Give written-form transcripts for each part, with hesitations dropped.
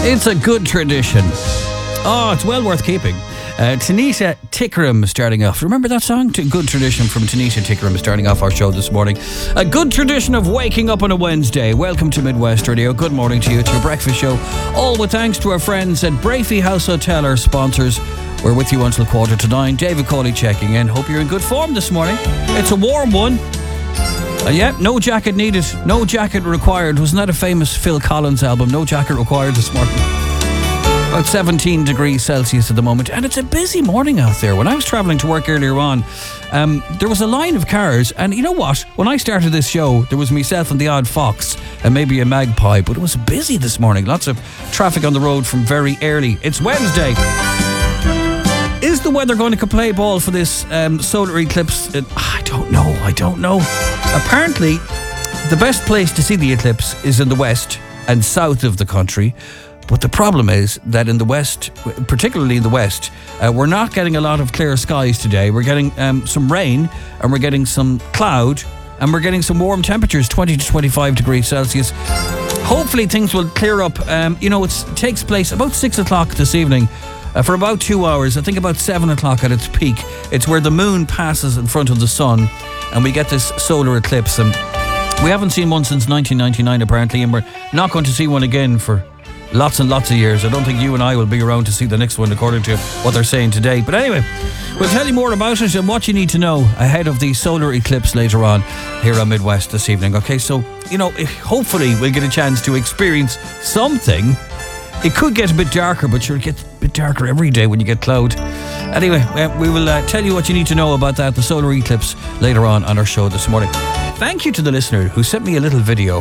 It's a good tradition. Oh, it's well worth keeping. Tanisha Tickerham starting off. Remember that song? Good tradition from Tanisha Tickerham starting off our show this morning. A good tradition of waking up on a Wednesday. Welcome to Midwest Radio. Good morning to you. It's your breakfast show. All with thanks to our friends at Brafey House Hotel, our sponsors. We're with you until 8:45. David Cawley checking in. Hope you're in good form this morning. It's a warm one. Yeah, no jacket needed, no jacket required. Wasn't that a famous Phil Collins album? No jacket required this morning. About 17 degrees Celsius at the moment, and it's a busy morning out there. When I was travelling to work earlier on, there was a line of cars, and you know what? When I started this show, there was myself and the odd fox, and maybe a magpie, but it was busy this morning. Lots of traffic on the road from very early. It's Wednesday. Is the weather going to play ball for this solar eclipse? I don't know. Apparently, the best place to see the eclipse is in the west and south of the country. But the problem is that in the west, particularly in the west, we're not getting a lot of clear skies today. We're getting some rain, and we're getting some cloud, and we're getting some warm temperatures, 20 to 25 degrees Celsius. Hopefully things will clear up. It takes place about 6 o'clock this evening. For about 2 hours, I think about 7 o'clock at its peak. It's where the moon passes in front of the sun, and we get this solar eclipse. And we haven't seen one since 1999, apparently, and we're not going to see one again for lots and lots of years. I don't think you and I will be around to see the next one, according to what they're saying today. But anyway, we'll tell you more about it and what you need to know ahead of the solar eclipse later on here on Midwest this evening. Okay, so, hopefully we'll get a chance to experience something. It could get a bit darker, but sure, it gets a bit darker every day when you get cloud. Anyway, we will tell you what you need to know about that, the solar eclipse, later on our show this morning. Thank you to the listener who sent me a little video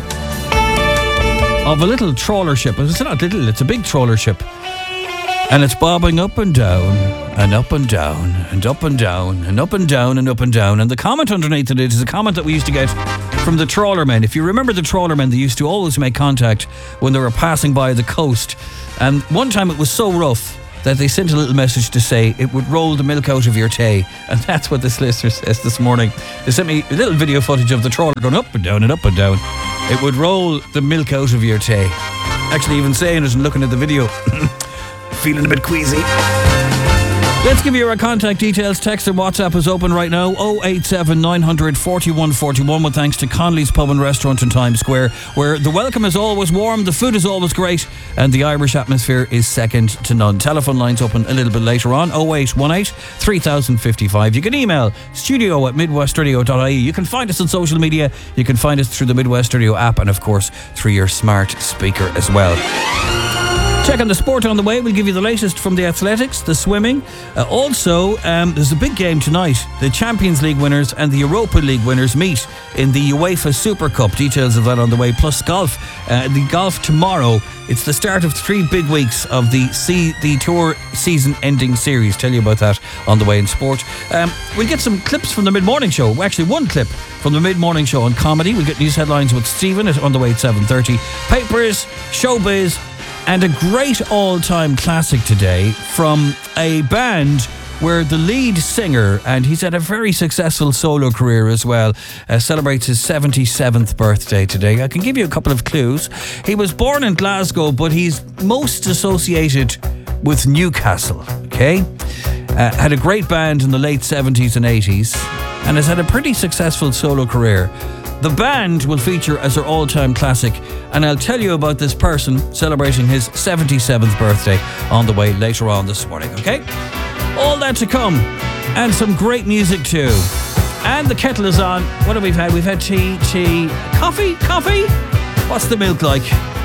of a little trawler ship. It's not little, it's a big trawler ship. And it's bobbing up and down, and up and down, and up and down, and up and down, and up and down. And the comment underneath it is a comment that we used to get from the trawlermen. If you remember the trawlermen, they used to always make contact when they were passing by the coast. And one time it was so rough that they sent a little message to say it would roll the milk out of your tay. And that's what this listener says this morning. They sent me a little video footage of the trawler going up and down and up and down. It would roll the milk out of your tay. Actually, even saying it and looking at the video, feeling a bit queasy. Let's give you our contact details. Text and WhatsApp is open right now. 087 900 4141 with thanks to Connolly's Pub and Restaurant in Times Square, where the welcome is always warm, the food is always great, and the Irish atmosphere is second to none. Telephone lines open a little bit later on. 0818 3055. You can email studio@midwestradio.ie. You can find us on social media. You can find us through the Midwest Radio app, and of course through your smart speaker as well. Check on the sport on the way. We'll give you the latest from the athletics, the swimming. Also, there's a big game tonight. The Champions League winners and the Europa League winners meet in the UEFA Super Cup. Details of that on the way. Plus golf. The golf tomorrow. It's the start of 3 big weeks of the Tour season-ending series. Tell you about that on the way in sport. We'll get some clips from the mid-morning show. Actually, one clip from the mid-morning show on comedy. We'll get news headlines with Stephen on the way at 7:30. Papers, showbiz, and a great all-time classic today from a band where the lead singer, and he's had a very successful solo career as well, celebrates his 77th birthday today. I can give you a couple of clues. He was born in Glasgow, but he's most associated with Newcastle, okay? Had a great band in the late 70s and 80s, and has had a pretty successful solo career. The band will feature as their all-time classic, and I'll tell you about this person celebrating his 77th birthday on the way later on this morning, okay? All that to come, and some great music too. And the kettle is on. What have we had? We've had tea, coffee? What's the milk like?